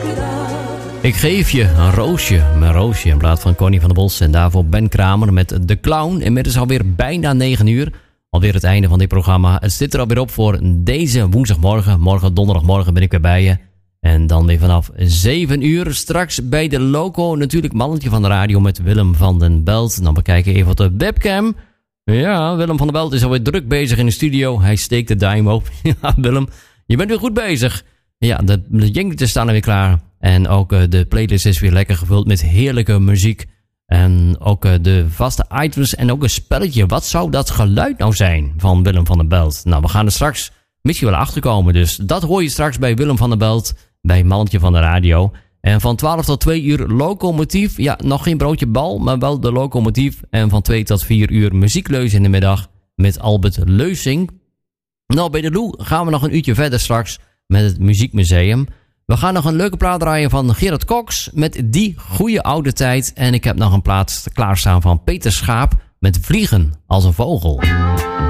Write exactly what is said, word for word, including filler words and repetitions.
Ik geef je een roosje, mijn roosje, in plaats van Connie van der Bos. En daarvoor Ben Kramer met De Clown. Inmiddels alweer bijna negen uur. Alweer het einde van dit programma. Het zit er alweer op voor deze woensdagmorgen. Morgen, donderdagmorgen ben ik weer bij je. En dan weer vanaf zeven uur. Straks bij de loco natuurlijk mannetje van de radio met Willem van den Belt. Dan bekijken we even op de webcam. Ja, Willem van den Belt is alweer druk bezig in de studio. Hij steekt de duim op. Ja, Willem, je bent weer goed bezig. Ja, de, de jingeltjes staan er weer klaar. En ook uh, de playlist is weer lekker gevuld met heerlijke muziek. En ook uh, de vaste items en ook een spelletje. Wat zou dat geluid nou zijn van Willem van den Belt? Nou, we gaan er straks misschien wel achter komen. Dus dat hoor je straks bij Willem van den Belt. Bij Mannetje van de Radio. En van twaalf tot twee uur locomotief. Ja, nog geen broodje bal, maar wel de locomotief. En van twee tot vier uur muziekleus in de middag. Met Albert Leusing. Nou, bij de Lou gaan we nog een uurtje verder straks met het Muziekmuseum. We gaan nog een leuke plaat draaien van Gerard Cox met Die Goeie Oude Tijd. En ik heb nog een plaat klaarstaan van Peter Schaap met Vliegen als een Vogel.